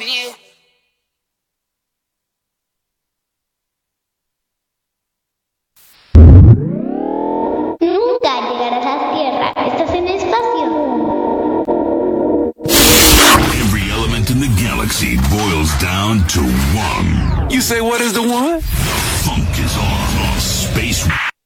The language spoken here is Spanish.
you. Nunca llegarás a la Tierra. Estás en el espacio. Every element in the galaxy boils down to one. You say what is the one? The funk is on Space